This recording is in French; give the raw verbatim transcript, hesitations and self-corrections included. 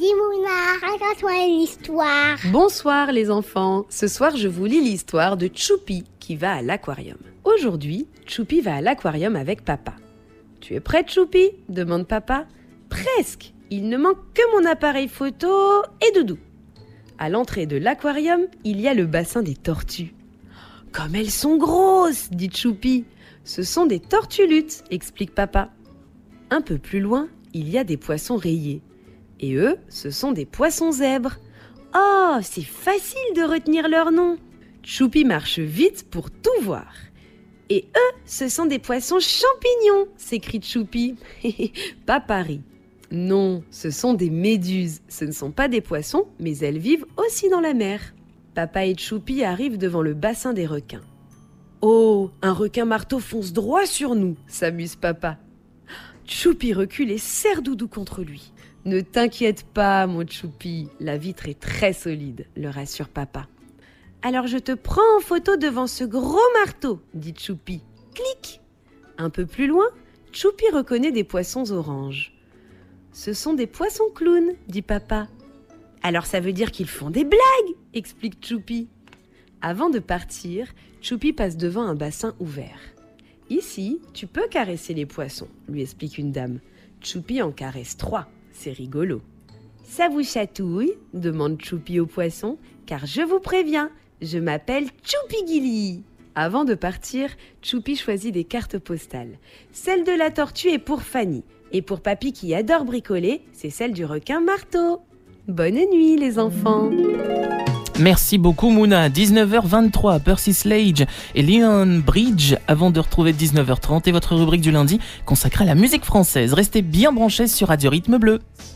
Mouna, raconte-moi une histoire. Bonsoir les enfants. Ce soir, je vous lis l'histoire de Choupi qui va à l'aquarium. Aujourd'hui, Choupi va à l'aquarium avec papa. Tu es prête, Choupi ? Demande papa. Presque. Il ne manque que mon appareil photo et Doudou. À l'entrée de l'aquarium, il y a le bassin des tortues. Comme elles sont grosses, dit Choupi. Ce sont des tortulutes, explique papa. Un peu plus loin, il y a des poissons rayés. Et eux, ce sont des poissons zèbres. Oh, c'est facile de retenir leur nom. Choupi marche vite pour tout voir. Et eux, ce sont des poissons champignons, s'écrie Choupi. Papa rit. Non, ce sont des méduses. Ce ne sont pas des poissons, mais elles vivent aussi dans la mer. Papa et Choupi arrivent devant le bassin des requins. Oh, un requin marteau fonce droit sur nous, s'amuse papa. Choupi recule et serre Doudou contre lui. Ne t'inquiète pas, mon Choupi, la vitre est très solide, le rassure papa. Alors je te prends en photo devant ce gros marteau, dit Choupi. Clic. Un peu plus loin, Choupi reconnaît des poissons oranges. Ce sont des poissons clowns, dit papa. Alors ça veut dire qu'ils font des blagues, explique Choupi. Avant de partir, Choupi passe devant un bassin ouvert. Ici, tu peux caresser les poissons, lui explique une dame. Choupi en caresse trois, c'est rigolo. Ça vous chatouille ? Demande Choupi au poisson, car je vous préviens, je m'appelle Choupi-Guili. Avant de partir, Choupi choisit des cartes postales. Celle de la tortue est pour Fanny, et pour Papy qui adore bricoler, c'est celle du requin marteau. Bonne nuit les enfants. Merci beaucoup Mouna. dix-neuf heures vingt-trois, Percy Sledge et Leon Bridge avant de retrouver dix-neuf heures trente et votre rubrique du lundi consacrée à la musique française. Restez bien branchés sur Radio Rythme Bleu.